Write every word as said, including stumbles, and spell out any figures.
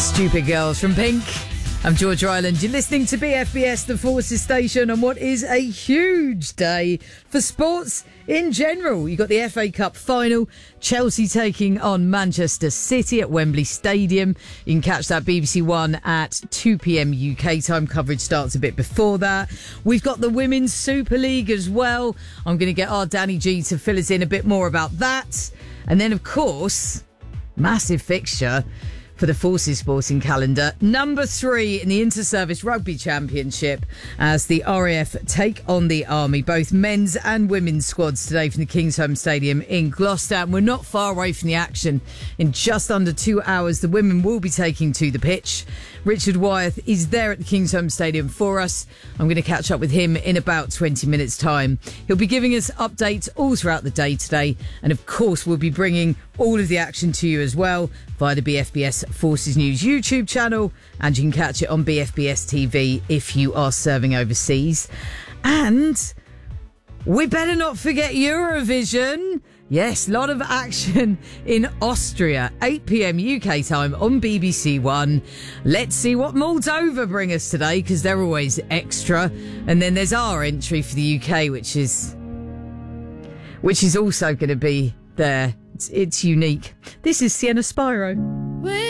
Stupid Girls from Pink. I'm George Ryland. You're listening to B F B S, the Forces Station, on what is a huge day for sports in general. You've got the F A Cup final, Chelsea taking on Manchester City at Wembley Stadium. You can catch that B B C One at two p.m. U K time. Coverage starts a bit before that. We've got the Women's Super League as well. I'm going to get our Danny G to fill us in a bit more about that. And then, of course, massive fixture for the Forces Sporting calendar. Number three in the Inter-Service Rugby Championship as the R A F take on the Army. Both men's and women's squads today from the Kingsholm Stadium in Gloucester. And we're not far away from the action. In just under two hours, the women will be taking to the pitch. Richard Wyeth is there at the Kingsholm Stadium for us. I'm going to catch up with him in about twenty minutes' time. He'll be giving us updates all throughout the day today. And of course, we'll be bringing all of the action to you as well via the B F B S Forces News YouTube channel. And you can catch it on B F B S T V if you are serving overseas. And we better not forget Eurovision. Yes, a lot of action in Austria, eight p.m. U K time on B B C One. Let's see what Moldova bring us today, because they're always extra. And then there's our entry for the U K, which is which is also going to be there. It's, it's unique. This is Sienna Spyro.